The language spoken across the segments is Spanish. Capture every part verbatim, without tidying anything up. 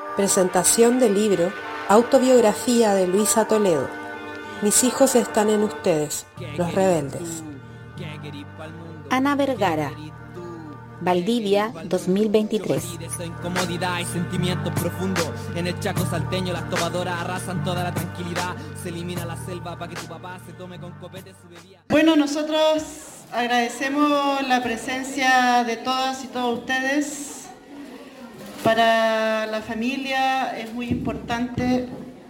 Presentación del libro Autobiografía de Luisa Toledo. Mis hijos están en ustedes, los rebeldes. Ana Vergara, Valdivia, dos mil veintitrés. Incomodidad y sentimientos profundos. En el Chaco salteño las tomadoras arrasan toda la tranquilidad. Se elimina la selva para que tu papá se tome con copete su bebida. Bueno, nosotros agradecemos la presencia de todas y todos ustedes. Para la familia es muy importante,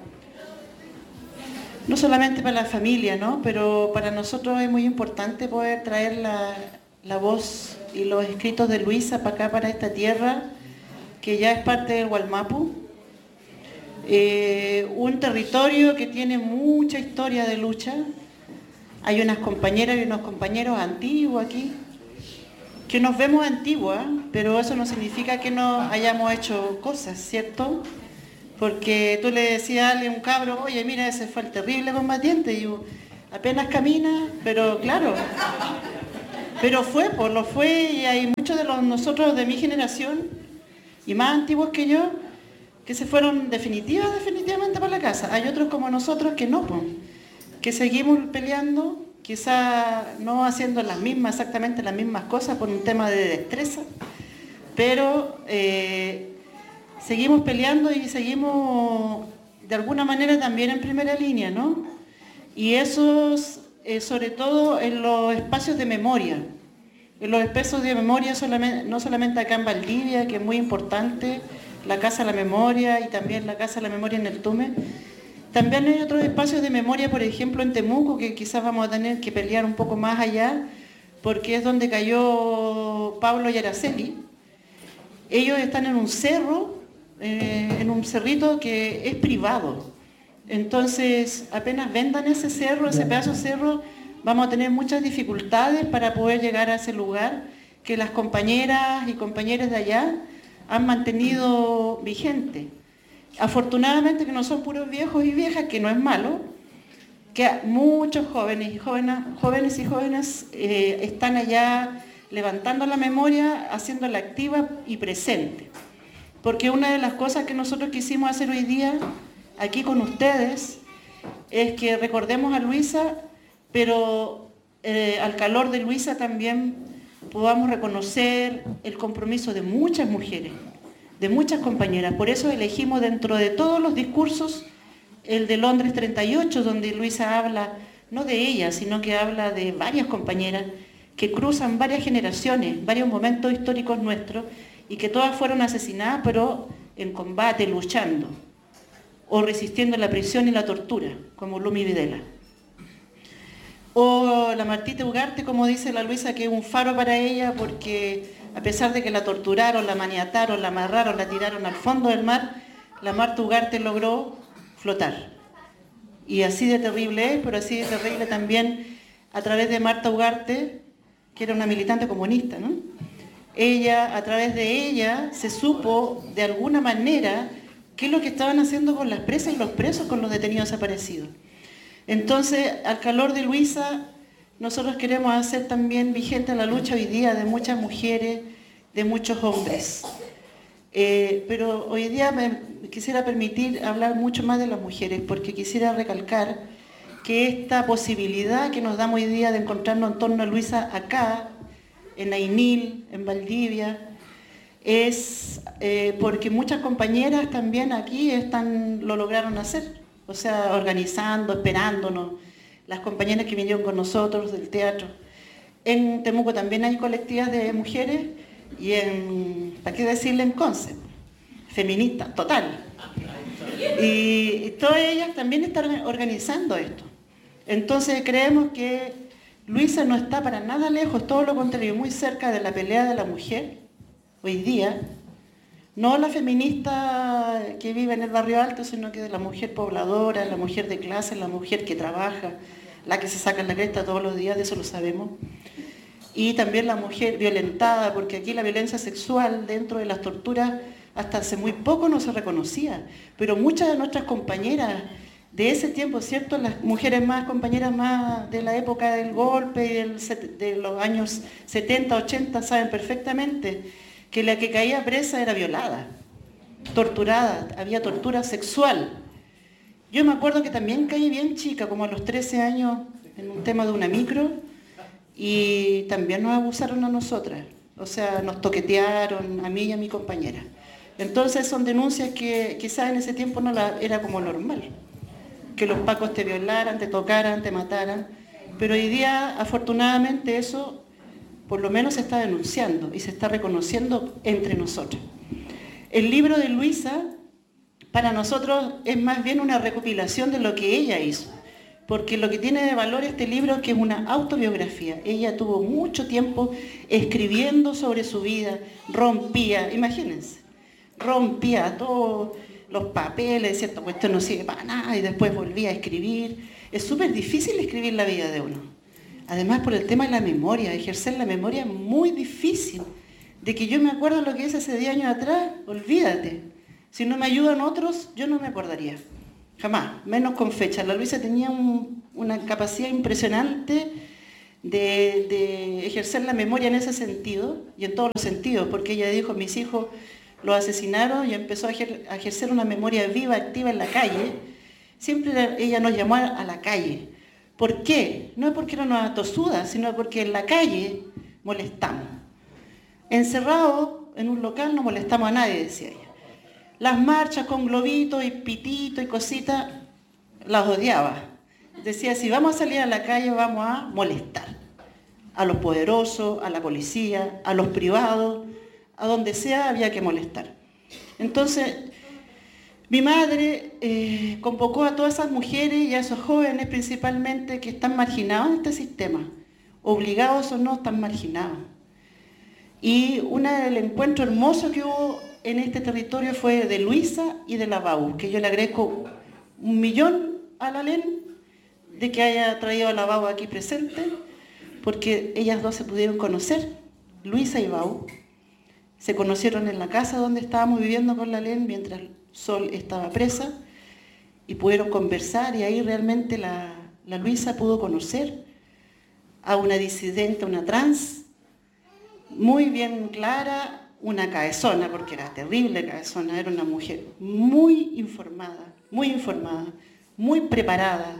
no solamente para la familia, ¿no? Pero para nosotros es muy importante poder traer la, la voz y los escritos de Luisa para acá, para esta tierra, que ya es parte del Wallmapu. Eh, un territorio que tiene mucha historia de lucha. Hay unas compañeras y unos compañeros antiguos aquí, que nos vemos antiguas, pero eso no significa que no hayamos hecho cosas, ¿cierto? Porque tú le decías a alguien, un cabro, oye, mira, ese fue el terrible combatiente, y yo, apenas camina, pero claro, pero fue, pues lo fue, y hay muchos de los nosotros de mi generación, y más antiguos que yo, que se fueron definitiva, definitivamente para la casa. Hay otros como nosotros que no, pues, que seguimos peleando, quizá no haciendo las mismas, exactamente las mismas cosas por un tema de destreza, pero eh, seguimos peleando y seguimos de alguna manera también en primera línea, ¿no? Y eso eh, sobre todo en los espacios de memoria, en los espacios de memoria solamente, no solamente acá en Valdivia, que es muy importante, la Casa de la Memoria y también la Casa de la Memoria en el Tume. También hay otros espacios de memoria, por ejemplo en Temuco, que quizás vamos a tener que pelear un poco más allá, porque es donde cayó Pablo y Araceli. Ellos están en un cerro, eh, en un cerrito que es privado. Entonces, apenas vendan ese cerro, ese pedazo de cerro, vamos a tener muchas dificultades para poder llegar a ese lugar que las compañeras y compañeros de allá han mantenido vigente. Afortunadamente que no son puros viejos y viejas, que no es malo, que muchos jóvenes y jóvenes, jóvenes, y jóvenes eh, están allá levantando la memoria, haciéndola activa y presente. Porque una de las cosas que nosotros quisimos hacer hoy día, aquí con ustedes, es que recordemos a Luisa, pero eh, al calor de Luisa también podamos reconocer el compromiso de muchas mujeres, de muchas compañeras. Por eso elegimos dentro de todos los discursos el de Londres treinta y ocho, donde Luisa habla, no de ella, sino que habla de varias compañeras que cruzan varias generaciones, varios momentos históricos nuestros, y que todas fueron asesinadas, pero en combate, luchando, o resistiendo la prisión y la tortura, como Lumi Videla. O la Martita Ugarte, como dice la Luisa, que es un faro para ella, porque a pesar de que la torturaron, la maniataron, la amarraron, la tiraron al fondo del mar, la Marta Ugarte logró flotar. Y así de terrible es, pero así de terrible también a través de Marta Ugarte, que era una militante comunista, ¿no? Ella, a través de ella, se supo de alguna manera qué es lo que estaban haciendo con las presas y los presos, con los detenidos desaparecidos. Entonces, al calor de Luisa, nosotros queremos hacer también vigente la lucha hoy día de muchas mujeres, de muchos hombres. Eh, pero hoy día me quisiera permitir hablar mucho más de las mujeres, porque quisiera recalcar que esta posibilidad que nos damos hoy día de encontrarnos en torno a Luisa acá, en Ainil, en Valdivia, es eh, porque muchas compañeras también aquí están, lo lograron hacer. O sea, organizando, esperándonos, las compañeras que vinieron con nosotros del teatro. En Temuco también hay colectivas de mujeres y en, ¿para qué decirle en Conce? Feminista, total. Y, y todas ellas también están organizando esto. Entonces creemos que Luisa no está para nada lejos, todo lo contrario, muy cerca de la pelea de la mujer, hoy día. No la feminista que vive en el barrio alto, sino que de la mujer pobladora, la mujer de clase, la mujer que trabaja, la que se saca la cresta todos los días, de eso lo sabemos. Y también la mujer violentada, porque aquí la violencia sexual dentro de las torturas hasta hace muy poco no se reconocía. Pero muchas de nuestras compañeras de ese tiempo, ¿cierto? Las mujeres más, compañeras más de la época del golpe y del, de los años setenta, ochenta, saben perfectamente que la que caía presa era violada. torturada, había tortura sexual. Yo me acuerdo que también caí bien chica, como a los trece años, en un tema de una micro, y también nos abusaron a nosotras. O sea, nos toquetearon a mí y a mi compañera. Entonces son denuncias que quizás en ese tiempo no la, era como normal. Que los pacos te violaran, te tocaran, te mataran. Pero hoy día, afortunadamente, eso por lo menos se está denunciando y se está reconociendo entre nosotros. El libro de Luisa, para nosotros, es más bien una recopilación de lo que ella hizo. Porque lo que tiene de valor este libro es que es una autobiografía. Ella tuvo mucho tiempo escribiendo sobre su vida, rompía, imagínense, rompía todos los papeles, decía, esta cuestión no sirve para nada, y después volvía a escribir. Es súper difícil escribir la vida de uno. Además, por el tema de la memoria, ejercer la memoria es muy difícil. De que yo me acuerdo lo que hice hace diez años atrás, olvídate. Si no me ayudan otros, yo no me acordaría. Jamás, menos con fecha. La Luisa tenía un, una capacidad impresionante de, de ejercer la memoria en ese sentido, y en todos los sentidos, porque ella dijo, mis hijos los asesinaron, y empezó a, ejer, a ejercer una memoria viva, activa en la calle. Siempre ella nos llamó a la calle. ¿Por qué? No es porque era una tosuda, sino porque en la calle molestamos. Encerrado en un local no molestamos a nadie, decía ella. Las marchas con globitos y pititos y cositas, las odiaba. Decía, si vamos a salir a la calle vamos a molestar. A los poderosos, a la policía, a los privados, a donde sea había que molestar. Entonces, mi madre eh, convocó a todas esas mujeres y a esos jóvenes principalmente que están marginados en este sistema. Obligados o no, están marginados. Y una del encuentro hermoso que hubo en este territorio fue de Luisa y de la Bau, que yo le agradezco un millón a la Len de que haya traído a la Bau aquí presente, porque ellas dos se pudieron conocer, Luisa y Bau. Se conocieron en la casa donde estábamos viviendo con la Len mientras Sol estaba presa, y pudieron conversar, y ahí realmente la, la Luisa pudo conocer a una disidente, una trans, muy bien clara, una cabezona, porque era terrible cabezona, era una mujer muy informada, muy informada, muy preparada,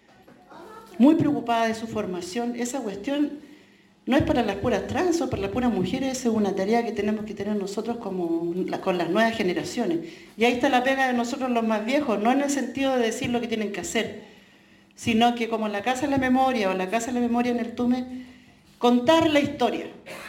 muy preocupada de su formación. Esa cuestión no es para las puras trans o para las puras mujeres, es una tarea que tenemos que tener nosotros como la, con las nuevas generaciones. Y ahí está la pega de nosotros los más viejos, no en el sentido de decir lo que tienen que hacer, sino que como la Casa de la Memoria o la Casa de la Memoria en el Tume, contar la historia.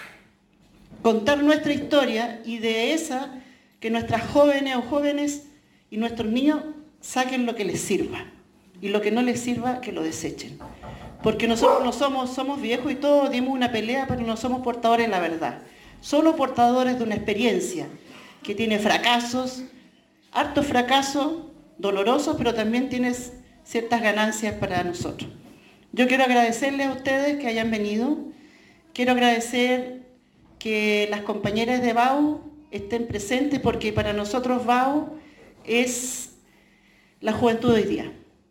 Contar nuestra historia, y de esa que nuestras jóvenes o jóvenes y nuestros niños saquen lo que les sirva, y lo que no les sirva que lo desechen. Porque nosotros no somos, somos viejos y todos dimos una pelea, pero no somos portadores de la verdad. Solo portadores de una experiencia que tiene fracasos, hartos fracasos, dolorosos, pero también tiene ciertas ganancias para nosotros. Yo quiero agradecerles a ustedes que hayan venido. Quiero agradecer que las compañeras de Bau estén presentes, porque para nosotros Bau es la juventud de hoy día.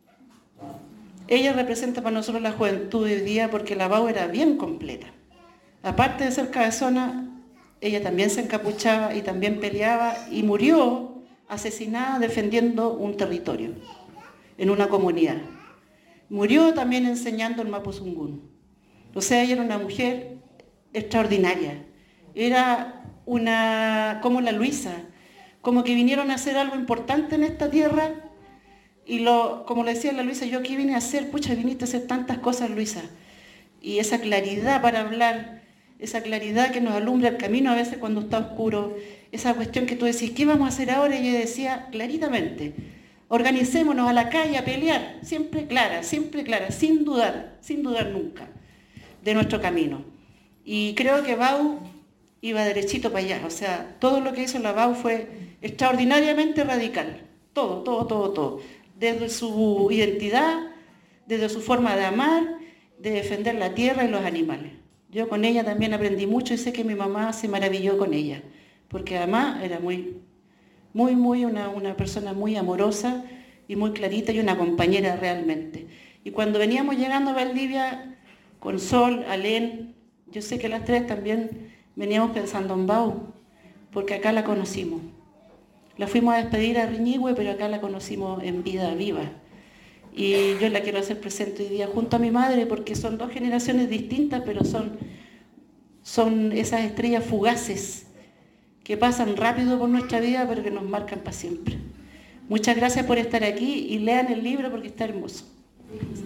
Ella representa para nosotros la juventud de hoy día, porque la Bau era bien completa. Aparte de ser cabezona, ella también se encapuchaba y también peleaba, y murió asesinada defendiendo un territorio, en una comunidad. Murió también enseñando el Mapuzungún. O sea, ella era una mujer extraordinaria. Era una, como la Luisa, como que vinieron a hacer algo importante en esta tierra, y lo, como le decía la Luisa, yo aquí vine a hacer, pucha, viniste a hacer tantas cosas, Luisa, y esa claridad para hablar, esa claridad que nos alumbra el camino a veces cuando está oscuro, esa cuestión que tú decís, ¿qué vamos a hacer ahora? Y ella decía claritamente, organicémonos a la calle a pelear, siempre clara, siempre clara, sin dudar, sin dudar nunca, de nuestro camino. Y creo que Bau iba derechito para allá, o sea, todo lo que hizo la Bau fue extraordinariamente radical, todo, todo, todo, todo, desde su identidad, desde su forma de amar, de defender la tierra y los animales. Yo con ella también aprendí mucho, y sé que mi mamá se maravilló con ella, porque además era muy, muy, muy una, una persona muy amorosa y muy clarita, y una compañera realmente. Y cuando veníamos llegando a Valdivia, con Sol, Alén, yo sé que las tres también veníamos pensando en Bau, porque acá la conocimos. La fuimos a despedir a Riñihue, pero acá la conocimos en vida viva. Y yo la quiero hacer presente hoy día junto a mi madre, porque son dos generaciones distintas, pero son, son esas estrellas fugaces que pasan rápido por nuestra vida, pero que nos marcan para siempre. Muchas gracias por estar aquí y lean el libro porque está hermoso.